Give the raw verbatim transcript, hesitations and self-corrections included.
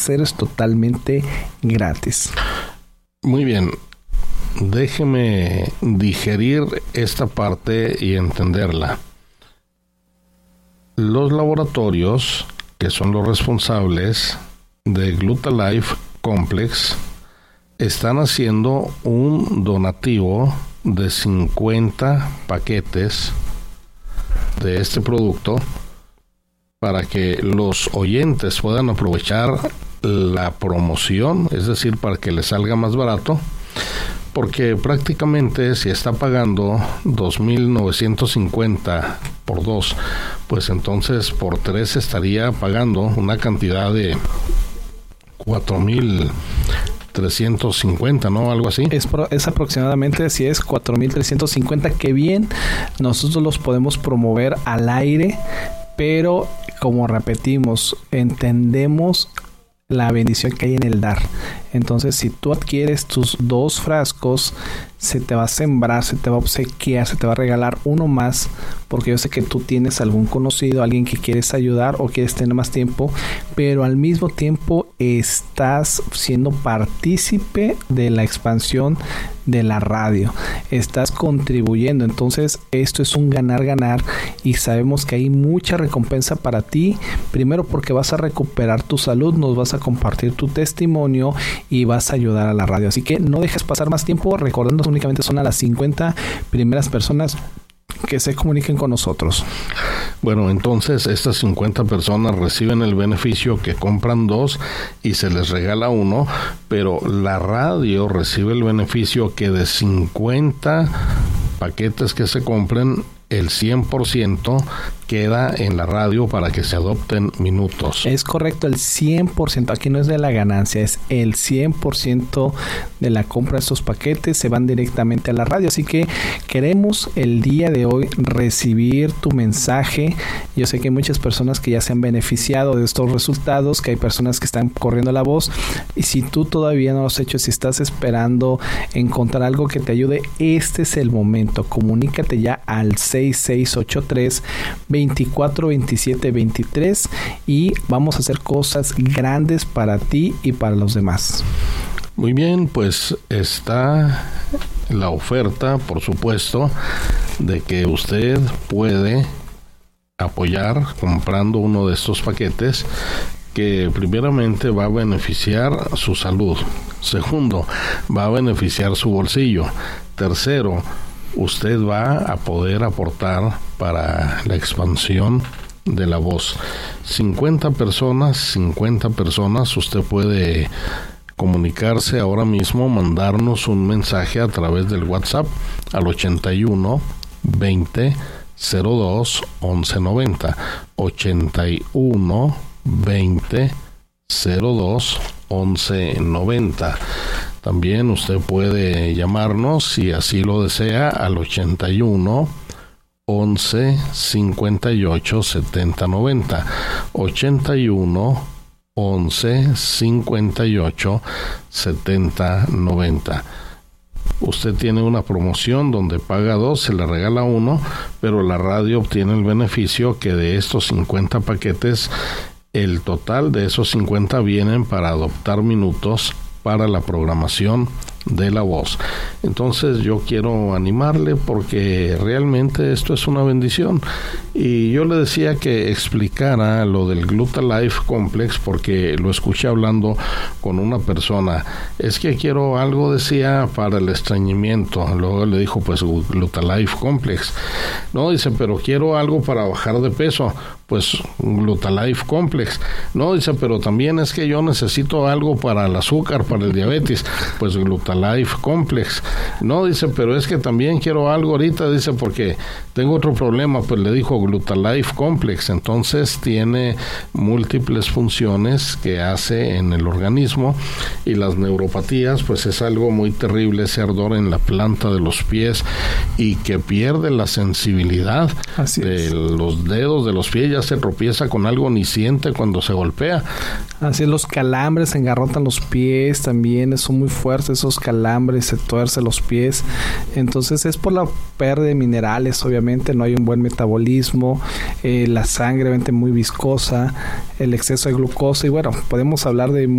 es totalmente gratis. Muy bien. Déjeme digerir esta parte y entenderla. Los laboratorios, que son los responsables de Glutalife Complex, están haciendo un donativo de cincuenta paquetes de este producto para que los oyentes puedan aprovechar la promoción, es decir, para que les salga más barato, porque prácticamente si está pagando dos mil novecientos cincuenta por dos, pues entonces por tres estaría pagando una cantidad de cuatro mil trescientos cincuenta, ¿no? Algo así. Es, pro, es aproximadamente, así es, cuatro mil trescientos cincuenta, que bien, nosotros los podemos promover al aire, pero como repetimos, entendemos la bendición que hay en el dar. Entonces, si tú adquieres tus dos frascos, se te va a sembrar, se te va a obsequiar, se te va a regalar uno más, porque yo sé que tú tienes algún conocido, alguien que quieres ayudar o quieres tener más tiempo, pero al mismo tiempo estás siendo partícipe de la expansión de la radio, estás contribuyendo. Entonces esto es un ganar-ganar y sabemos que hay mucha recompensa para ti. Primero porque vas a recuperar tu salud, nos vas a compartir tu testimonio y vas a ayudar a la radio. Así que no dejes pasar más tiempo, recordando que únicamente son a las cincuenta primeras personas que se comuniquen con nosotros. Bueno, entonces estas cincuenta personas reciben el beneficio que compran dos y se les regala uno, pero la radio recibe el beneficio que de cincuenta paquetes que se compren, el cien por ciento queda en la radio para que se adopten minutos. Es correcto, el cien por ciento. Aquí no es de la ganancia, es el cien por ciento de la compra de estos paquetes se van directamente a la radio. Así que queremos el día de hoy recibir tu mensaje. Yo sé que hay muchas personas que ya se han beneficiado de estos resultados, que hay personas que están corriendo la voz. Y si tú todavía no lo has hecho, si estás esperando encontrar algo que te ayude, este es el momento. Comunícate ya al seis seis ocho tres, veinticuatro veintisiete veintitrés y vamos a hacer cosas grandes para ti y para los demás. Muy bien, pues está la oferta, por supuesto, de que usted puede apoyar comprando uno de estos paquetes, que primeramente va a beneficiar su salud. Segundo, va a beneficiar su bolsillo. Tercero, usted va a poder aportar para la expansión de la voz. cincuenta personas, cincuenta personas, usted puede comunicarse ahora mismo, mandarnos un mensaje a través del WhatsApp al ochenta y uno veinte cero dos once noventa, ochenta y uno veinte cero dos once noventa. También usted puede llamarnos, si así lo desea, al ochenta y uno once cincuenta y ocho setenta noventa, ochenta y uno once cincuenta y ocho setenta noventa. Usted tiene una promoción donde paga dos, se le regala uno, pero la radio obtiene el beneficio que de estos cincuenta paquetes, el total de esos cincuenta vienen para adoptar minutos para la programación de la voz. Entonces yo quiero animarle porque realmente esto es una bendición. Y yo le decía que explicara lo del Glutalife Complex porque lo escuché hablando con una persona. Es que quiero algo, decía, para el estreñimiento. Luego le dijo, pues Glutalife Complex. No, dice, pero quiero algo para bajar de peso. Pues Glutalife Complex. No, dice, pero también es que yo necesito algo para el azúcar, para el diabetes. Pues Glutalife Complex. No, dice, pero es que también quiero algo ahorita, dice, porque tengo otro problema. Pues le dijo Glutalife Complex. Entonces tiene múltiples funciones que hace en el organismo, y las neuropatías, pues es algo muy terrible, ese ardor en la planta de los pies y que pierde la sensibilidad. Así de es. Los dedos de los pies, ya se tropieza con algo, ni siente cuando se golpea. Así es, los calambres, se engarrotan los pies también, son muy fuertes esos calambres, se tuerce los pies. Entonces es por la pérdida de minerales, obviamente, obviamente no hay un buen metabolismo, eh, la sangre obviamente muy viscosa, el exceso de glucosa y bueno, podemos hablar de